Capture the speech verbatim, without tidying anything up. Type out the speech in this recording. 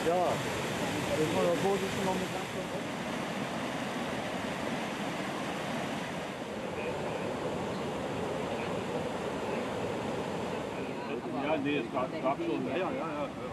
Ja, den wir da vorsitzen noch mit langsam. Ja, nee, es gab, gab schon. Ja, ja, ja.